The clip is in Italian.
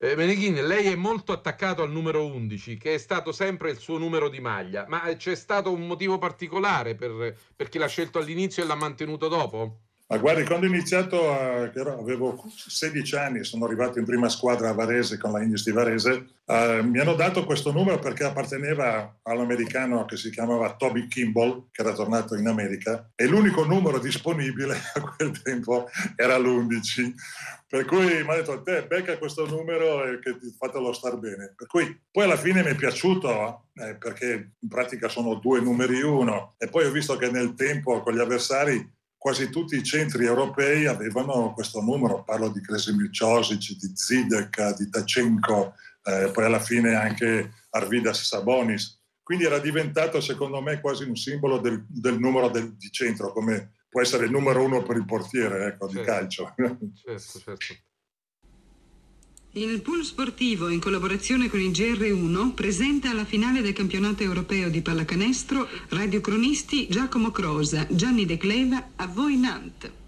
Meneghin, lei è molto attaccato al numero 11, che è stato sempre il suo numero di maglia, ma c'è stato un motivo particolare perché l'ha scelto all'inizio e l'ha mantenuto dopo? Ma guardi, quando ho iniziato, avevo 16 anni, sono arrivato in prima squadra a Varese con la Indios di Varese, mi hanno dato questo numero perché apparteneva all'americano che si chiamava Toby Kimball, che era tornato in America, e l'unico numero disponibile a quel tempo era l'11. Per cui mi ha detto a te becca questo numero e che fatelo star bene. Per cui poi alla fine mi è piaciuto perché in pratica sono due numeri uno, e poi ho visto che nel tempo con gli avversari quasi tutti i centri europei avevano questo numero, parlo di Krasimir Čosić, di Zidek, di Tachenko, poi alla fine anche Arvydas Sabonis. Quindi era diventato secondo me quasi un simbolo del numero di centro, come può essere il numero uno per il portiere, ecco, Certo, di calcio. certo. Il Pool Sportivo, in collaborazione con il GR1, presenta la finale del campionato europeo di pallacanestro radiocronisti Giacomo Crosa, Gianni De Cleva, a voi Nantes.